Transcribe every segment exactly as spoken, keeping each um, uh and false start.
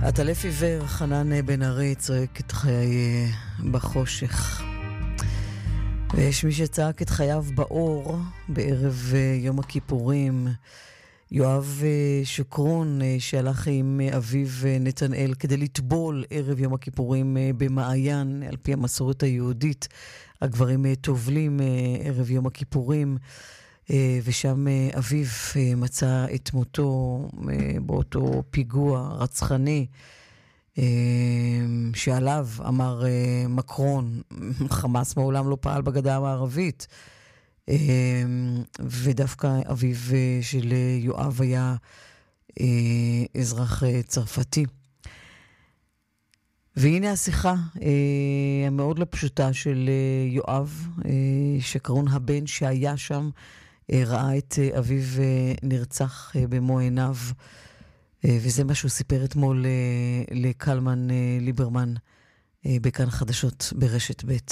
עטלף עיוור, חנן בן ארי צועק את חיי בחושך. ויש מי שצעק את חייו באור בערב יום הכיפורים. יואב שוקרון שהלך עם אביו נתנאל כדי לטבול ערב יום הכיפורים במעיין, על פי המסורת היהודית. הגברים טובלים ערב יום הכיפורים, ושם אביו מצא את מותו באותו פיגוע רצחני שעליו אמר מקרון, חמאס מעולם לא פעל בגדה המערבית. ודווקא אביו של יואב היה אזרח צרפתי. והנה השיחה המאוד לא פשוטה של יואב שקרון, הבן שהיה שם, ראה את אביו נרצח במו עיניו, וזה מה שהוא סיפר אתמול לקלמן ליברמן בכאן חדשות ברשת ב'.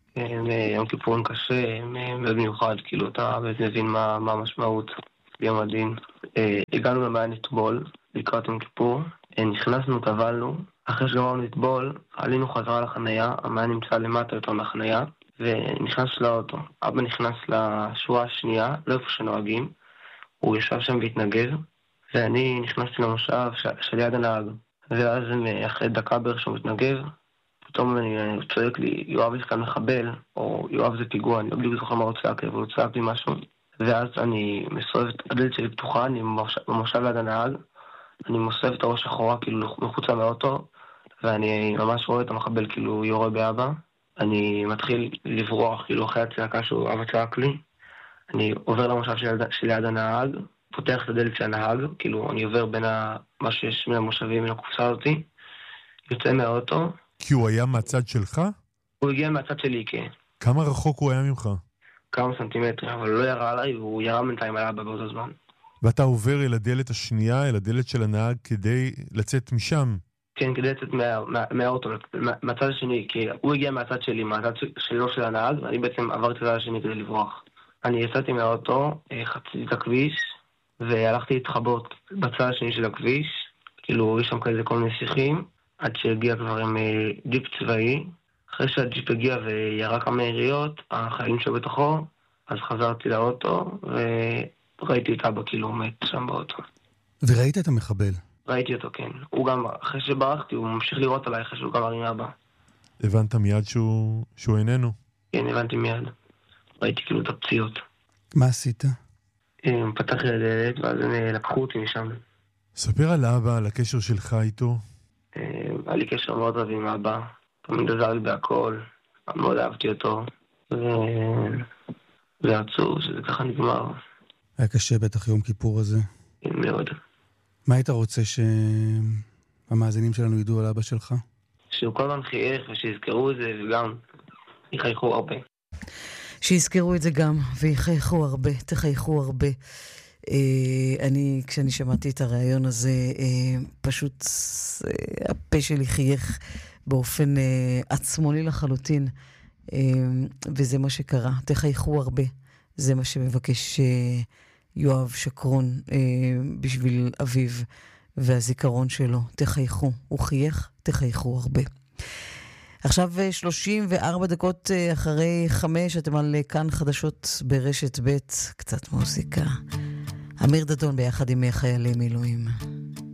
יום כיפורים קשה, מאוד מיוחד, כאילו אתה מבין מה, מה המשמעות ביום הדין. הגענו למעיין לטבול, לקראת יום כיפור, נכנסנו, טבלנו, אחרי שגמרנו לטבול, עלינו חזרה לחנייה, המעיין נמצא למטה יותר מהחנייה, ונכנס לאוטו. אבא נכנס לשורה השנייה, לא איפה שנוהגים, הוא ישב שם והתנגד, ואני נכנסתי למושב שליד הנהג, ואז אחרי דקה בערך שהוא מתנגד, פתאום אני צועק לי, יואב יש כאן מחבל, או יואב זה פיגוע, אני לא בדיוק זוכר מה הוא צעק, אבל הוא צעק לי משהו, ואז אני מסובב את הדלת שלי פתוחה, אני במושב ליד הנהג, אני מוסף את הראש אחורה, כאילו מחוצה מהאוטו, ואני ממש רואה את המחבל, כאילו יורה באבא, אני מתחיל לברוח, כאילו אחרי הצעקה שהוא אבא צעק לי, אני עובר למושב שליד הנהג, פותח את הדלת של הנהג, כאילו אני עובר בין מה שיש מן המושבים, מן הקופסה אותי, יוצא מהאוטו, כי הוא היה מהצד שלך? הוא הגיע מהצד שלי, כן. כמה רחוק הוא היה ממך? כמה סנטימטרים, אבל לא ירה עליי, והוא ירה בינתיים על אבא באותו זמן. ואתה עובר אל הדלת השנייה, אל הדלת של הנהג, כדי לצאת משם? כן, כדי לצאת מה, מה, מהאוטו, מה, מהצד השני, כי הוא הגיע מהצד שלי, מהצד שלו של הנהג, ואני בעצם עברתי לצד השני כדי לברוח. אני יצאתי מהאוטו, חציתי את הכביש, והלכתי להתחבות בצד השני של הכביש, כאילו יש שם כזה כל מיני שיחים, עד שהגיע כבר עם ג'יפ צבאי. אחרי שהג'יפ הגיע וירה כמה יריות, החיילים שהיו בתוכו, אז חזרתי לאוטו וראיתי את אבא כאילו מת שם באוטו. וראית את המחבל? ראיתי אותו, כן. הוא גם, אחרי שברחתי, הוא ממשיך לראות עליי אחרי שהוא גמר עם אבא. הבנת מיד שהוא, שהוא איננו? כן, הבנתי מיד. ראיתי כאילו את הפציעות. מה עשית? פתח לי הדלת ואז לקחו אותי משם. ספר על אבא, על הקשר שלך איתו. היה לי קשר מאוד רב עם אבא, תמיד עזר לי בהכל, מאוד אהבתי אותו, וזה עצוב שזה ככה נגמר. היה קשה בטח יום כיפור הזה. מאוד. מה היית רוצה שהמאזינים שלנו ידעו על אבא שלך? שהוא כל הזמן חייך ושיזכרו את זה וגם יחייכו הרבה. שיזכרו את זה גם ויחייכו הרבה, תחייכו הרבה. אני, כשאני שמעתי את הרעיון הזה, פשוט הפה שלי חייך באופן עצמוני לחלוטין, וזה מה שקרה. תחייכו הרבה. זה מה שמבקש יואב שקרון בשביל אביו והזיכרון שלו. תחייכו. הוא חייך, תחייכו הרבה. עכשיו שלושים וארבע דקות אחרי חמש, אתם על כאן חדשות ברשת ב', קצת מוזיקה. אמיר דדון ביחד עם חיילי מילואים.